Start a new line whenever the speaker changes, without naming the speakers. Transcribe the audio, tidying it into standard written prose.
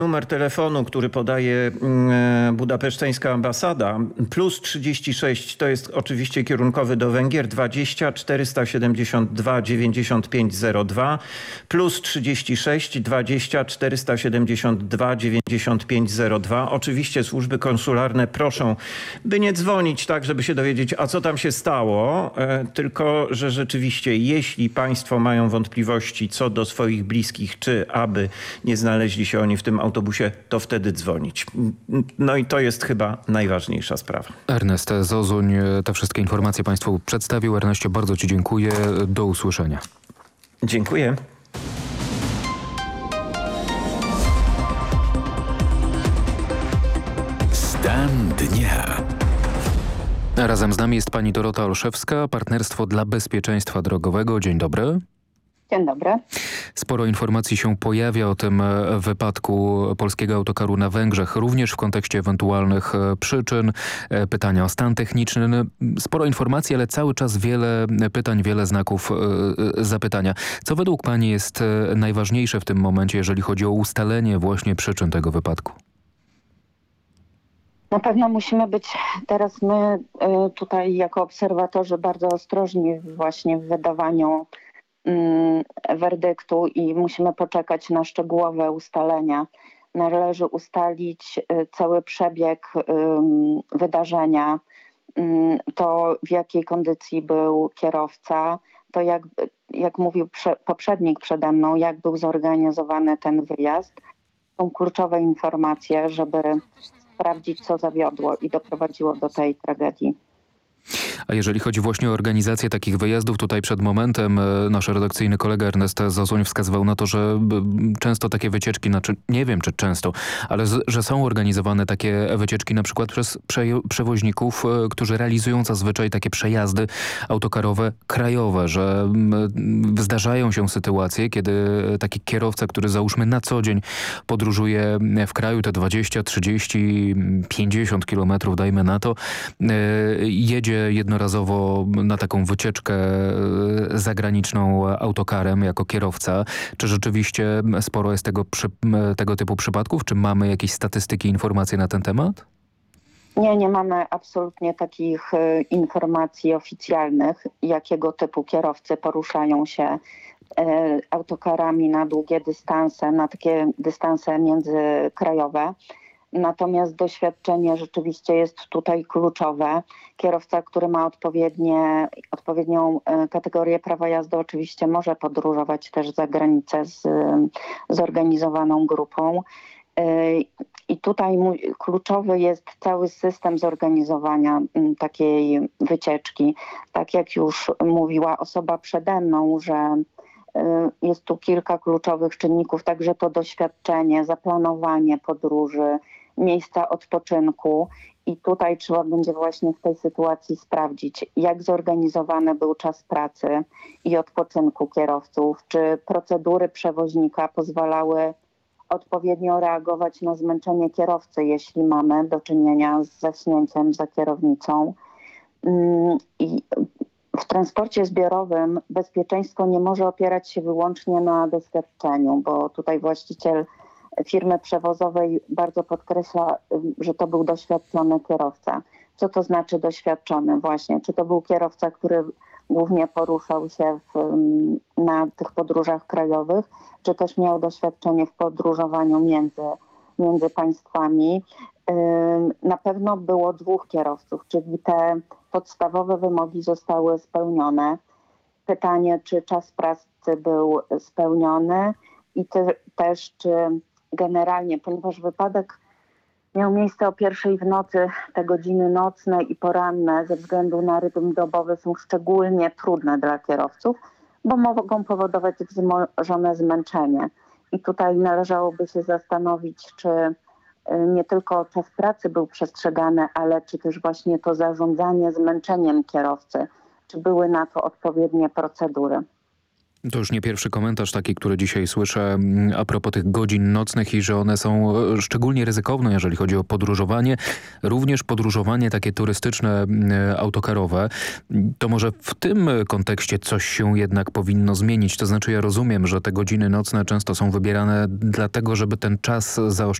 Numer telefonu, który podaje budapeszteńska ambasada, +36, to jest oczywiście kierunkowy do Węgier, 20 472 9502, +36 20 472 9502. Oczywiście służby konsularne proszą, by nie dzwonić tak, żeby się dowiedzieć, a co tam się stało, tylko że rzeczywiście, jeśli państwo mają wątpliwości co do swoich bliskich, czy aby nie znaleźli się oni w tym autobusie, to wtedy dzwonić. No i to jest chyba najważniejsza sprawa.
Ernest Zozuń te wszystkie informacje Państwu przedstawił. Erneście, bardzo Ci dziękuję. Do usłyszenia.
Dziękuję.
Stan dnia.
Razem z nami jest pani Dorota Olszewska, Partnerstwo dla Bezpieczeństwa Drogowego. Dzień dobry.
Dzień dobry.
Sporo informacji się pojawia o tym wypadku polskiego autokaru na Węgrzech, również w kontekście ewentualnych przyczyn, pytania o stan techniczny. Sporo informacji, ale cały czas wiele pytań, wiele znaków zapytania. Co według pani jest najważniejsze w tym momencie, jeżeli chodzi o ustalenie właśnie przyczyn tego wypadku?
Na pewno musimy być teraz my tutaj jako obserwatorzy bardzo ostrożni właśnie w wydawaniu werdyktu i musimy poczekać na szczegółowe ustalenia. Należy ustalić cały przebieg wydarzenia, to w jakiej kondycji był kierowca, to jak mówił poprzednik przede mną, jak był zorganizowany ten wyjazd. Są kluczowe informacje, żeby sprawdzić, co zawiodło i doprowadziło do tej tragedii.
A jeżeli chodzi właśnie o organizację takich wyjazdów, tutaj przed momentem nasz redakcyjny kolega Ernest Zozuń wskazywał na to, że często takie wycieczki, znaczy nie wiem czy często, ale że są organizowane takie wycieczki na przykład przez przewoźników, którzy realizują zazwyczaj takie przejazdy autokarowe krajowe, że zdarzają się sytuacje, kiedy taki kierowca, który załóżmy na co dzień podróżuje w kraju te 20, 30, 50 kilometrów, dajmy na to, jedzie jednorazowo na taką wycieczkę zagraniczną autokarem jako kierowca. Czy rzeczywiście sporo jest tego typu przypadków? Czy mamy jakieś statystyki, informacje na ten temat?
Nie mamy absolutnie takich informacji oficjalnych, jakiego typu kierowcy poruszają się autokarami na długie dystanse, na takie dystanse międzykrajowe. Natomiast doświadczenie rzeczywiście jest tutaj kluczowe. Kierowca, który ma odpowiednią kategorię prawa jazdy, oczywiście może podróżować też za granicę z zorganizowaną grupą. I tutaj kluczowy jest cały system zorganizowania takiej wycieczki. Tak jak już mówiła osoba przede mną, że jest tu kilka kluczowych czynników, także to doświadczenie, zaplanowanie podróży, miejsca odpoczynku i tutaj trzeba będzie właśnie w tej sytuacji sprawdzić, jak zorganizowany był czas pracy i odpoczynku kierowców, czy procedury przewoźnika pozwalały odpowiednio reagować na zmęczenie kierowcy, jeśli mamy do czynienia z zaśnięciem za kierownicą. I w transporcie zbiorowym bezpieczeństwo nie może opierać się wyłącznie na doświadczeniu, bo tutaj właściciel firmy przewozowej bardzo podkreśla, że to był doświadczony kierowca. Co to znaczy doświadczony właśnie? Czy to był kierowca, który głównie poruszał się na tych podróżach krajowych, czy też miał doświadczenie w podróżowaniu między państwami? Na pewno było 2 kierowców, czyli te podstawowe wymogi zostały spełnione. Pytanie, czy czas pracy był spełniony i też czy generalnie, ponieważ wypadek miał miejsce o 1:00 w nocy, te godziny nocne i poranne ze względu na rytm dobowy są szczególnie trudne dla kierowców, bo mogą powodować wzmożone zmęczenie. I tutaj należałoby się zastanowić, czy nie tylko czas pracy był przestrzegany, ale czy też właśnie to zarządzanie zmęczeniem kierowcy, czy były na to odpowiednie procedury.
To już nie pierwszy komentarz taki, który dzisiaj słyszę a propos tych godzin nocnych i że one są szczególnie ryzykowne, jeżeli chodzi o podróżowanie. Również podróżowanie takie turystyczne, autokarowe. To może w tym kontekście coś się jednak powinno zmienić. To znaczy ja rozumiem, że te godziny nocne często są wybierane dlatego, żeby ten czas zaoszczędzić